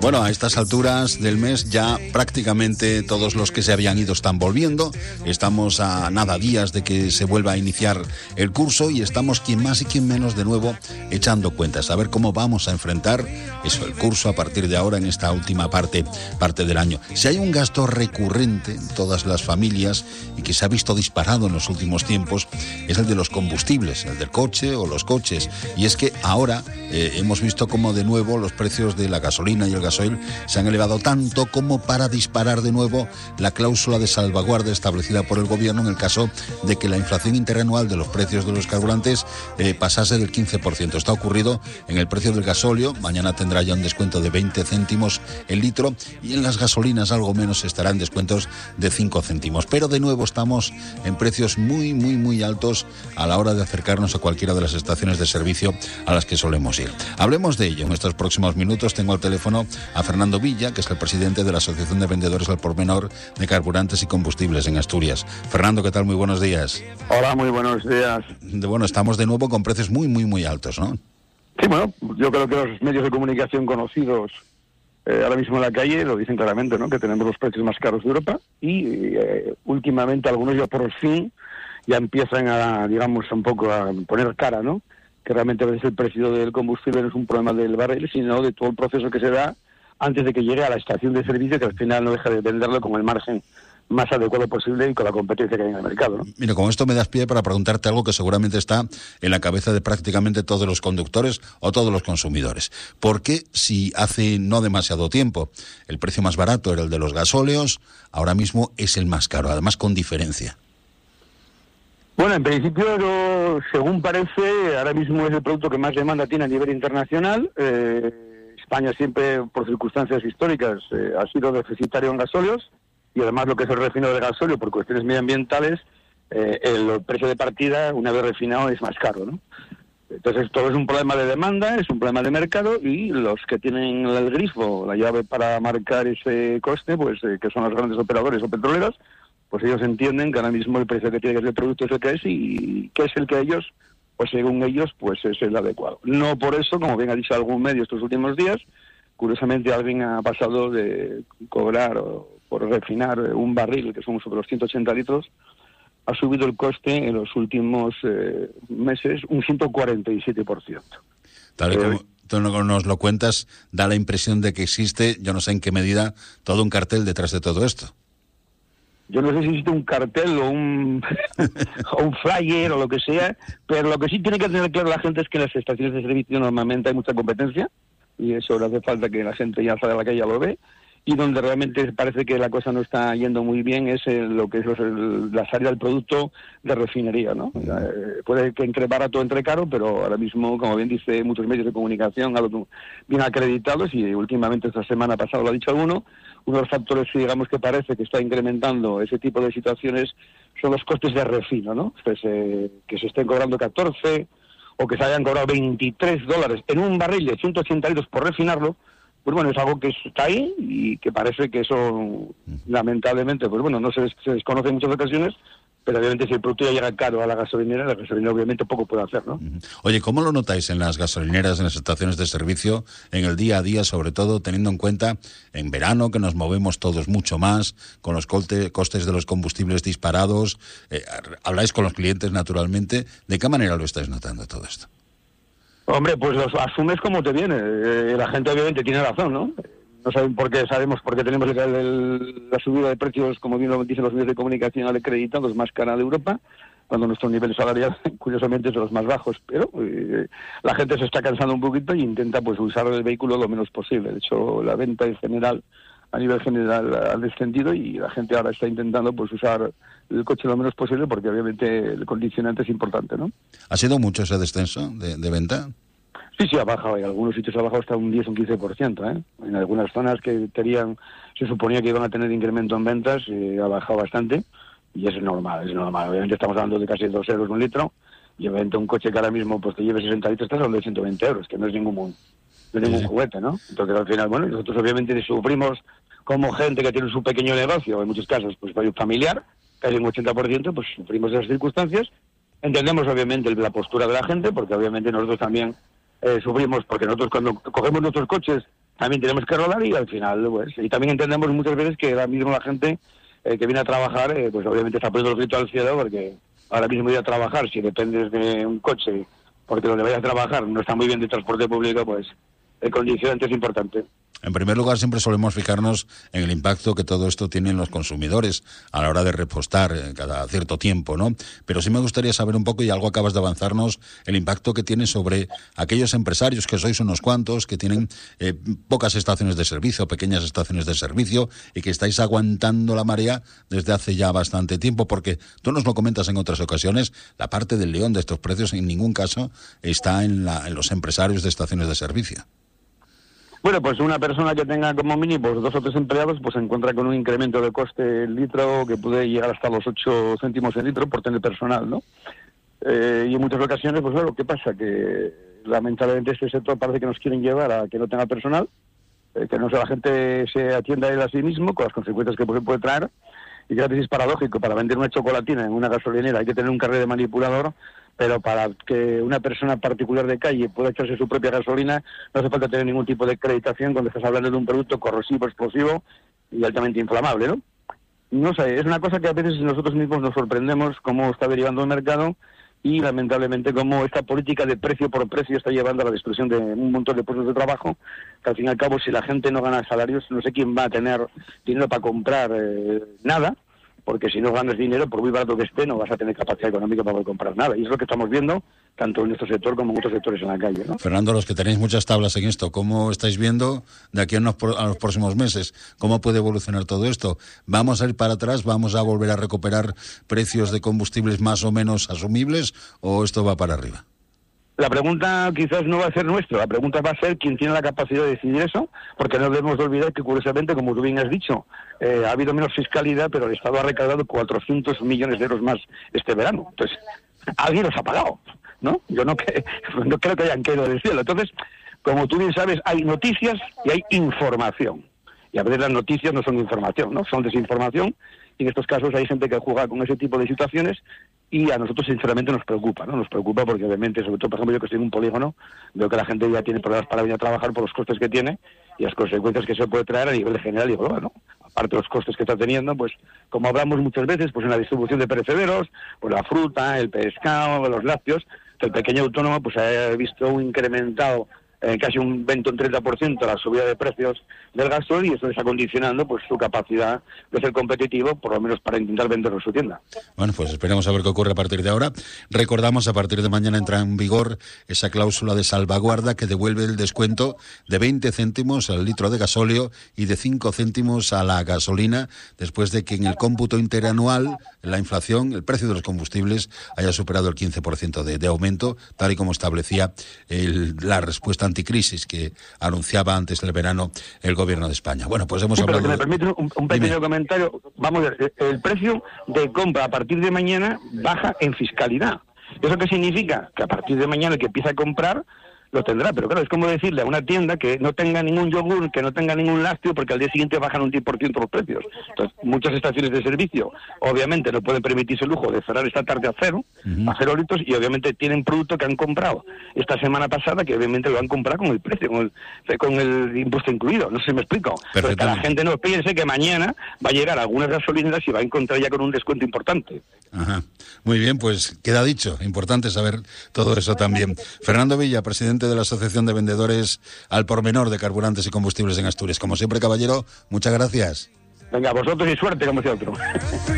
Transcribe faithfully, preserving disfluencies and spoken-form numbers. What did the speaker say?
Bueno, a estas alturas del mes ya prácticamente todos los que se habían ido están volviendo. Estamos a nada días de que se vuelva a iniciar el curso y estamos quien más y quien menos de nuevo echando cuentas, a ver cómo vamos a enfrentar eso, el curso a partir de ahora en esta última parte, parte del año. Si hay un gasto recurrente en todas las familias y que se ha visto disparado en los últimos tiempos, es el de los combustibles, el del coche o los coches. Y es que ahora eh, hemos visto cómo de nuevo los precios de la gasolina y el gasoil se han elevado tanto como para disparar de nuevo la cláusula de salvaguardia establecida por el gobierno en el caso de que la inflación interanual de los precios de los carburantes eh, pasase del quince por ciento. Esto ha ocurrido en el precio del gasóleo, mañana tendrá ya un descuento de veinte céntimos el litro, y en las gasolinas algo menos estarán descuentos de cinco céntimos. Pero de nuevo estamos en precios muy, muy, muy altos a la hora de acercarnos a cualquiera de las estaciones de servicio a las que solemos ir. Hablemos de ello en estos próximos minutos. Tengo al teléfono a Fernando Villa, que es el presidente de la Asociación de Vendedores al Por Menor de Carburantes y Combustibles en Asturias. Fernando, ¿qué tal? Muy buenos días. Hola, muy buenos días. De, bueno, estamos de nuevo con precios muy, muy, muy altos, ¿no? Sí, bueno, yo creo que los medios de comunicación conocidos eh, ahora mismo en la calle lo dicen claramente, ¿no? Que tenemos los precios más caros de Europa y eh, últimamente algunos ya por fin ya empiezan a, digamos, un poco a poner cara, ¿no? Que realmente a veces el precio del combustible no es un problema del barril, sino de todo el proceso que se da antes de que llegue a la estación de servicio, que al final no deja de venderlo con el margen más adecuado posible y con la competencia que hay en el mercado, ¿no? Mira, con esto me das pie para preguntarte algo que seguramente está en la cabeza de prácticamente todos los conductores o todos los consumidores. ¿Por qué, si hace no demasiado tiempo el precio más barato era el de los gasóleos, ahora mismo es el más caro, además con diferencia? Bueno, en principio, no, según parece, ahora mismo es el producto que más demanda tiene a nivel internacional. Eh, España siempre, por circunstancias históricas, eh, ha sido deficitario en gasóleos, y además lo que es el refinado de gasóleo, por cuestiones medioambientales, eh, el precio de partida, una vez refinado, es más caro, ¿no? Entonces, todo es un problema de demanda, es un problema de mercado, y los que tienen el grifo, la llave para marcar ese coste, pues eh, que son los grandes operadores o petroleros, pues ellos entienden que ahora mismo el precio que tiene que ser el producto es el que es, y que es el que ellos, pues según ellos, pues es el adecuado. No por eso, como bien ha dicho algún medio estos últimos días, curiosamente alguien ha pasado de cobrar o por refinar un barril, que son sobre los ciento ochenta litros, ha subido el coste en los últimos eh, meses un ciento cuarenta y siete por ciento. Tal y como tú nos lo cuentas, da la impresión de que existe, yo no sé en qué medida, todo un cartel detrás de todo esto. Yo no sé si existe un cartel o un, o un flyer o lo que sea, pero lo que sí tiene que tener claro la gente es que en las estaciones de servicio normalmente hay mucha competencia, y eso no hace falta que la gente ya salga a la calle ya lo ve, y donde realmente parece que la cosa no está yendo muy bien es el, lo que es los, el, la salida del producto de refinería, ¿no? Eh, puede que entre barato o entre caro, pero ahora mismo, como bien dice muchos medios de comunicación, algo bien acreditados, y últimamente esta semana pasada lo ha dicho alguno, uno de los factores, digamos, que parece que está incrementando ese tipo de situaciones son los costes de refino, ¿no? Pues, eh, que se estén cobrando catorce o que se hayan cobrado veintitrés dólares en un barril de ciento ochenta litros por refinarlo. Pues bueno, es algo que está ahí y que parece que eso, lamentablemente, pues bueno, no se, se desconoce en muchas ocasiones, pero obviamente si el producto ya llega caro a la gasolinera, la gasolinera obviamente poco puede hacer, ¿no? Oye, ¿cómo lo notáis en las gasolineras, en las estaciones de servicio, en el día a día, sobre todo teniendo en cuenta en verano que nos movemos todos mucho más, con los coste, costes de los combustibles disparados? Eh, habláis con los clientes, naturalmente. ¿De qué manera lo estáis notando todo esto? Hombre, pues los asumes como te viene. Eh, la gente obviamente tiene razón, ¿no? No saben por qué, sabemos por qué tenemos el, el, la subida de precios, como bien lo dicen los medios de comunicación acreditados, más cara de Europa, cuando nuestro nivel salarial, curiosamente, es de los más bajos. Pero eh, la gente se está cansando un poquito y intenta pues usar el vehículo lo menos posible. De hecho, la venta en general, a nivel general, ha descendido, y la gente ahora está intentando pues usar el coche lo menos posible, porque obviamente el condicionante es importante, ¿no? ¿Ha sido mucho ese descenso de, de venta? Sí, sí, ha bajado. En algunos sitios ha bajado hasta un diez o un quince por ciento, ¿eh? En algunas zonas que tenían, se suponía que iban a tener incremento en ventas, eh, ha bajado bastante, y eso es normal, es normal. Obviamente estamos hablando de casi dos euros un litro, y obviamente un coche que ahora mismo pues te lleve sesenta litros está hablando de ciento veinte euros, que no es ningún, no es ningún sí, juguete, ¿no? Entonces al final, bueno, nosotros obviamente sufrimos como gente que tiene su pequeño negocio, en muchos casos pues familiar, casi un ochenta por ciento, pues sufrimos esas circunstancias. Entendemos obviamente la postura de la gente, porque obviamente nosotros también Eh, sufrimos, porque nosotros cuando cogemos nuestros coches también tenemos que rodar y al final, pues, y también entendemos muchas veces que ahora mismo la gente eh, que viene a trabajar, eh, pues obviamente está poniendo el grito al cielo, porque ahora mismo ir a trabajar, si dependes de un coche, porque donde vayas a trabajar no está muy bien de transporte público, pues el condicionante es importante. En primer lugar, siempre solemos fijarnos en el impacto que todo esto tiene en los consumidores a la hora de repostar cada cierto tiempo, ¿no? Pero sí me gustaría saber un poco, y algo acabas de avanzarnos, el impacto que tiene sobre aquellos empresarios, que sois unos cuantos, que tienen eh, pocas estaciones de servicio, pequeñas estaciones de servicio, y que estáis aguantando la marea desde hace ya bastante tiempo, porque tú nos lo comentas en otras ocasiones, la parte del león de estos precios en ningún caso está en, la, en los empresarios de estaciones de servicio. Bueno, pues una persona que tenga como mínimo pues, dos o tres empleados, pues se encuentra con un incremento de coste del litro que puede llegar hasta los ocho céntimos el litro por tener personal, ¿no? Eh, y en muchas ocasiones, pues bueno, ¿qué pasa? Que lamentablemente este sector parece que nos quieren llevar a que no tenga personal, eh, que no sea la gente se atienda a él a sí mismo, con las consecuencias que pues, puede traer. Y fíjate si es paradójico, para vender una chocolatina en una gasolinera hay que tener un carnet de manipulador, pero para que una persona particular de calle pueda echarse su propia gasolina no hace falta tener ningún tipo de acreditación cuando estás hablando de un producto corrosivo, explosivo y altamente inflamable, ¿no? No sé, es una cosa que a veces nosotros mismos nos sorprendemos cómo está derivando el mercado y lamentablemente cómo esta política de precio por precio está llevando a la destrucción de un montón de puestos de trabajo, que al fin y al cabo si la gente no gana salarios no sé quién va a tener dinero para comprar eh, nada, porque si no ganas dinero, por muy barato que esté, no vas a tener capacidad económica para poder comprar nada. Y es lo que estamos viendo, tanto en nuestro sector como en otros sectores en la calle, ¿no? Fernando, los que tenéis muchas tablas en esto, ¿cómo estáis viendo de aquí a los, a los próximos meses? ¿Cómo puede evolucionar todo esto? ¿Vamos a ir para atrás? ¿Vamos a volver a recuperar precios de combustibles más o menos asumibles? ¿O esto va para arriba? La pregunta quizás no va a ser nuestra, la pregunta va a ser quién tiene la capacidad de decidir eso, porque no debemos de olvidar que, curiosamente, como tú bien has dicho, eh, ha habido menos fiscalidad, pero el Estado ha recaudado cuatrocientos millones de euros más este verano. Entonces, alguien los ha pagado, ¿no? Yo no, que, no creo que hayan caído del cielo. Entonces, como tú bien sabes, hay noticias y hay información. Y a veces las noticias no son información, ¿no? Son desinformación. Y en estos casos hay gente que juega con ese tipo de situaciones y a nosotros sinceramente nos preocupa, ¿no? Nos preocupa porque obviamente, sobre todo, por ejemplo, yo que estoy en un polígono, veo que la gente ya tiene problemas para venir a trabajar por los costes que tiene y las consecuencias que se puede traer a nivel general y global, ¿no? Aparte de los costes que está teniendo, pues como hablamos muchas veces, pues en la distribución de perecederos, pues la fruta, el pescado, los lácteos, que el pequeño autónomo pues ha visto un incrementado Eh, casi un veinte o un treinta por ciento la subida de precios del gasol y eso está condicionando pues su capacidad de ser competitivo, por lo menos para intentar venderlo en su tienda. Bueno, pues esperemos a ver qué ocurre a partir de ahora. Recordamos, a partir de mañana entra en vigor esa cláusula de salvaguarda que devuelve el descuento de veinte céntimos al litro de gasóleo y de cinco céntimos a la gasolina, después de que en el cómputo interanual la inflación, el precio de los combustibles, haya superado el quince por ciento de, de aumento, tal y como establecía el, la respuesta anticrisis que anunciaba antes del verano el gobierno de España. Bueno, pues hemos sí, hablado... Pero si me permite un, un pequeño Dime. comentario, vamos a ver, el precio de compra a partir de mañana baja en fiscalidad. ¿Eso qué significa? Que a partir de mañana el que empieza a comprar lo tendrá, pero claro, es como decirle a una tienda que no tenga ningún yogur, que no tenga ningún lácteo, porque al día siguiente bajan un diez por ciento los precios. Entonces, muchas estaciones de servicio, obviamente, no pueden permitirse el lujo de cerrar esta tarde a cero, uh-huh. a cero litros, y obviamente tienen producto que han comprado esta semana pasada, que obviamente lo han comprado con el precio, con el, con el impuesto incluido. No sé si me explico. Entonces, que la gente no piense que mañana va a llegar a algunas gasolineras y va a encontrar ya con un descuento importante. Ajá. Muy bien, pues queda dicho. Importante saber todo eso también. Fernando Villa, presidente de la Asociación de Vendedores al Por Menor de Carburantes y Combustibles en Asturias. Como siempre, caballero, muchas gracias. Venga, vosotros y suerte, como sea otro.